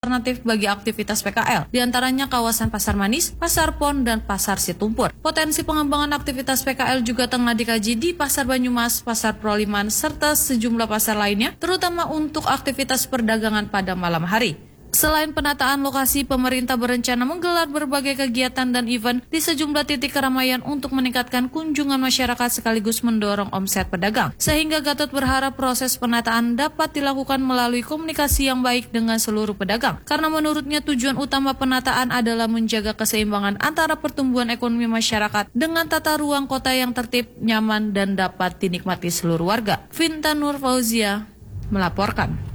alternatif bagi aktivitas PKL, diantaranya kawasan Pasar Manis, Pasar Pon, dan Pasar Situmpur. Potensi pengembangan aktivitas PKL juga tengah dikaji di Pasar Banyumas, Pasar Proliman, serta sejumlah pasar lainnya, terutama untuk aktivitas perdagangan pada malam hari. Selain penataan lokasi, pemerintah berencana menggelar berbagai kegiatan dan event di sejumlah titik keramaian untuk meningkatkan kunjungan masyarakat sekaligus mendorong omset pedagang. Sehingga Gatot berharap proses penataan dapat dilakukan melalui komunikasi yang baik dengan seluruh pedagang. Karena menurutnya tujuan utama penataan adalah menjaga keseimbangan antara pertumbuhan ekonomi masyarakat dengan tata ruang kota yang tertib, nyaman, dan dapat dinikmati seluruh warga. Vinta Nur Fauzia melaporkan.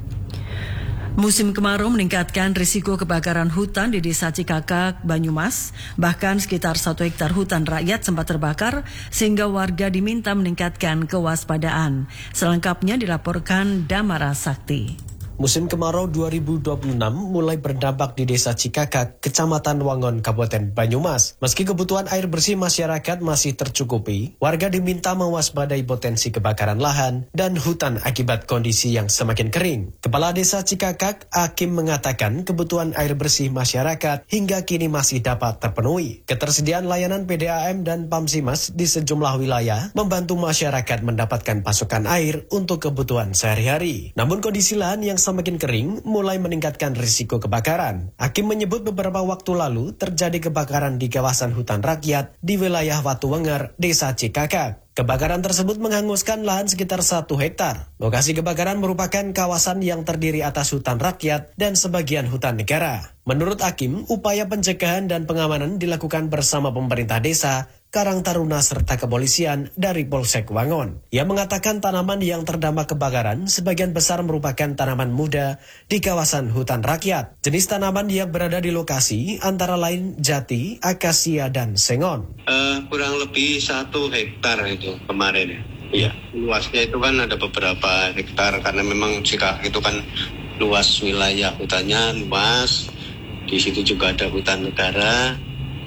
Musim kemarau meningkatkan risiko kebakaran hutan di Desa Cikakak, Banyumas. Bahkan sekitar 1 hektar hutan rakyat sempat terbakar sehingga warga diminta meningkatkan kewaspadaan. Selengkapnya dilaporkan Damara Sakti. Musim kemarau 2026 mulai berdampak di Desa Cikakak, Kecamatan Wangon, Kabupaten Banyumas. Meski kebutuhan air bersih masyarakat masih tercukupi, warga diminta mewaspadai potensi kebakaran lahan dan hutan akibat kondisi yang semakin kering. Kepala Desa Cikakak, Hakim, mengatakan kebutuhan air bersih masyarakat hingga kini masih dapat terpenuhi. Ketersediaan layanan PDAM dan Pamsimas di sejumlah wilayah membantu masyarakat mendapatkan pasokan air untuk kebutuhan sehari-hari. Namun kondisi lahan yang semakin kering mulai meningkatkan risiko kebakaran. Hakim menyebut beberapa waktu lalu terjadi kebakaran di kawasan hutan rakyat di wilayah Watu Wenger, Desa Cikakak. Kebakaran tersebut menghanguskan lahan sekitar 1 hektar. Lokasi kebakaran merupakan kawasan yang terdiri atas hutan rakyat dan sebagian hutan negara. Menurut Hakim, upaya pencegahan dan pengamanan dilakukan bersama pemerintah desa, Karang Taruna serta kepolisian dari Polsek Wangon. Ia mengatakan tanaman yang terdampak kebakaran sebagian besar merupakan tanaman muda di kawasan hutan rakyat. Jenis tanaman yang berada di lokasi antara lain jati, akasia, dan sengon. Kurang lebih 1 hektar itu kemarin. Iya, luasnya itu kan ada beberapa hektar karena memang Cikakak itu kan luas wilayah hutannya luas. Di situ juga ada hutan negara.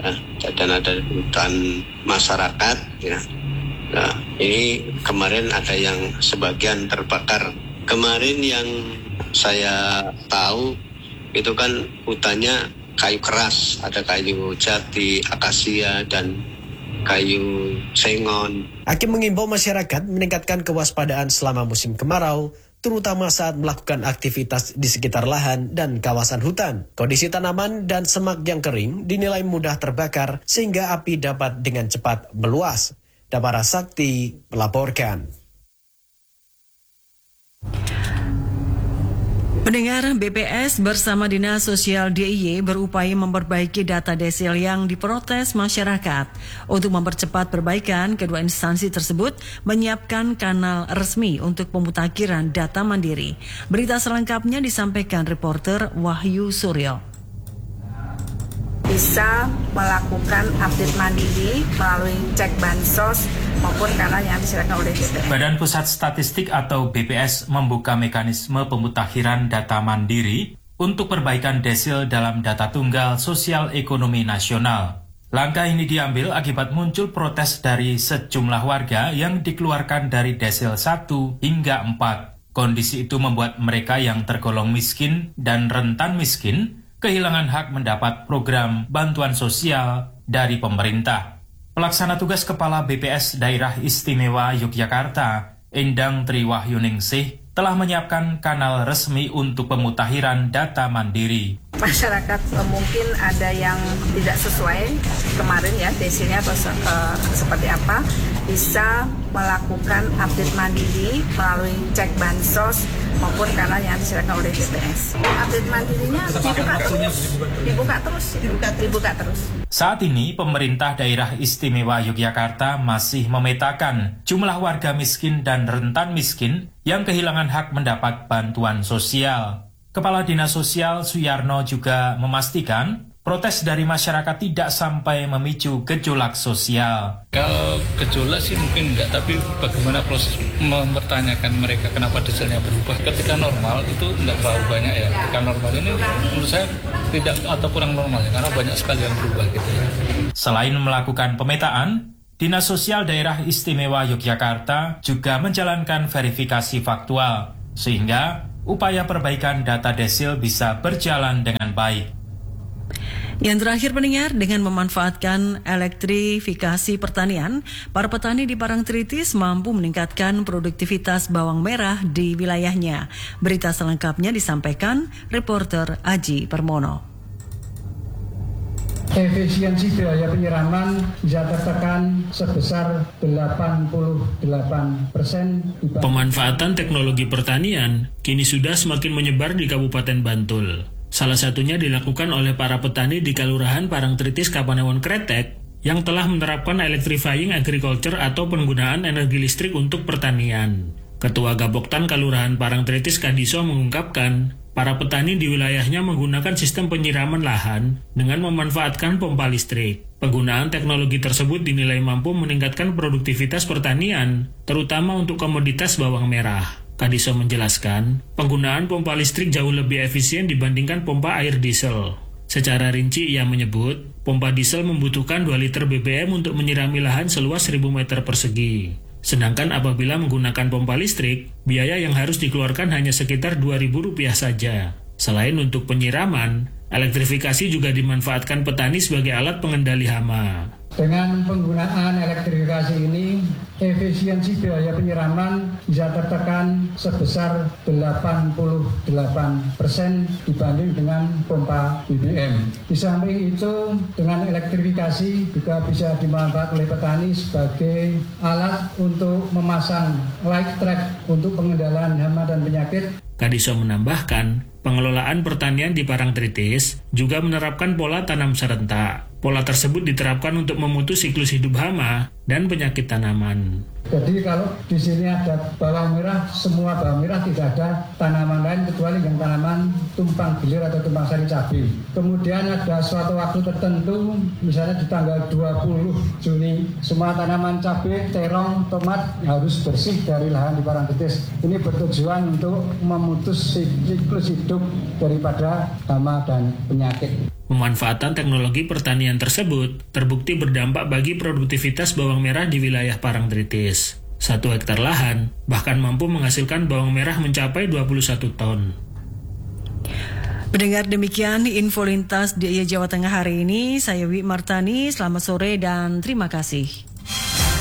Dan ada hutan masyarakat ya. Nah, ini kemarin ada yang sebagian terbakar. Kemarin yang saya tahu itu kan hutannya kayu keras, ada kayu jati, akasia, dan kayu sengon. Hakim mengimbau masyarakat meningkatkan kewaspadaan selama musim kemarau, terutama saat melakukan aktivitas di sekitar lahan dan kawasan hutan. Kondisi tanaman dan semak yang kering dinilai mudah terbakar sehingga api dapat dengan cepat meluas. Damara Sakti melaporkan. Pendengar, BPS bersama Dinas Sosial DIY berupaya memperbaiki data desil yang diprotes masyarakat. Untuk mempercepat perbaikan, kedua instansi tersebut menyiapkan kanal resmi untuk pemutakhiran data mandiri. Berita selengkapnya disampaikan reporter Wahyu Suryo. Bisa melakukan update mandiri melalui cek bansos maupun kanal yang diserahkan oleh BPS. Badan Pusat Statistik atau BPS membuka mekanisme pemutakhiran data mandiri untuk perbaikan desil dalam data tunggal sosial ekonomi nasional. Langkah ini diambil akibat muncul protes dari sejumlah warga yang dikeluarkan dari desil 1 hingga 4. Kondisi itu membuat mereka yang tergolong miskin dan rentan miskin kehilangan hak mendapat program bantuan sosial dari pemerintah. Pelaksana tugas Kepala BPS Daerah Istimewa Yogyakarta, Endang Triwahyuningsih, telah menyiapkan kanal resmi untuk pemutakhiran data mandiri. Masyarakat mungkin ada yang tidak sesuai kemarin ya desilnya atau seperti apa, bisa melakukan update mandiri melalui cek bansos maupun kanal yang diserahkan oleh BPS. Update mandirinya dibuka terus. Saat ini, pemerintah daerah istimewa Yogyakarta masih memetakan jumlah warga miskin dan rentan miskin yang kehilangan hak mendapat bantuan sosial. Kepala Dinas Sosial Suyarno juga memastikan protes dari masyarakat tidak sampai memicu gejolak sosial. Kalau gejolak sih mungkin enggak, tapi bagaimana proses mempertanyakan mereka kenapa desilnya berubah. Ketika normal itu enggak terlalu banyak ya. Ketika normal ini menurut saya tidak atau kurang normal ya, karena banyak sekali yang berubah gitu ya. Selain melakukan pemetaan, Dinas Sosial Daerah Istimewa Yogyakarta juga menjalankan verifikasi faktual, sehingga upaya perbaikan data desil bisa berjalan dengan baik. Yang terakhir pendengar, dengan memanfaatkan elektrifikasi pertanian, para petani di Parangtritis mampu meningkatkan produktivitas bawang merah di wilayahnya. Berita selengkapnya disampaikan reporter Aji Permono. Efisiensi biaya penyiraman bisa tertekan sebesar 88%. Pemanfaatan teknologi pertanian kini sudah semakin menyebar di Kabupaten Bantul. Salah satunya dilakukan oleh para petani di Kelurahan Parangtritis, Kapanewon Kretek yang telah menerapkan electrifying agriculture atau penggunaan energi listrik untuk pertanian. Ketua Gaboktan Kelurahan Parangtritis Kadiso mengungkapkan, para petani di wilayahnya menggunakan sistem penyiraman lahan dengan memanfaatkan pompa listrik. Penggunaan teknologi tersebut dinilai mampu meningkatkan produktivitas pertanian, terutama untuk komoditas bawang merah. Kadiso menjelaskan, penggunaan pompa listrik jauh lebih efisien dibandingkan pompa air diesel. Secara rinci ia menyebut, pompa diesel membutuhkan 2 liter BBM untuk menyirami lahan seluas 1000 meter persegi. Sedangkan apabila menggunakan pompa listrik, biaya yang harus dikeluarkan hanya sekitar Rp2.000 saja. Selain untuk penyiraman, elektrifikasi juga dimanfaatkan petani sebagai alat pengendali hama. Dengan penggunaan elektrifikasi ini, efisiensi biaya penyiraman bisa tertekan sebesar 88% dibanding dengan pompa BBM. Di samping itu, dengan elektrifikasi juga bisa dimanfaatkan oleh petani sebagai alat untuk memasang light track untuk pengendalian hama dan penyakit. Kadiso menambahkan, pengelolaan pertanian di Parangtritis juga menerapkan pola tanam serentak. Pola tersebut diterapkan untuk memutus siklus hidup hama dan penyakit tanaman. Jadi kalau di sini ada bawang merah, semua bawang merah, tidak ada tanaman lain kecuali yang tanaman tumpang gilir atau tumpang sari cabai. Kemudian ada suatu waktu tertentu, misalnya di tanggal 20 Juni, semua tanaman cabai, terong, tomat harus bersih dari lahan di Parangtritis. Ini bertujuan untuk memutus siklus hidup daripada hama dan penyakit. Pemanfaatan teknologi pertanian tersebut terbukti berdampak bagi produktivitas bawang merah di wilayah Parangtritis. 1 hektar lahan bahkan mampu menghasilkan bawang merah mencapai 21 ton. Pendengar, demikian info lintas di Jawa Tengah hari ini. Saya Wi Martani, selamat sore dan terima kasih.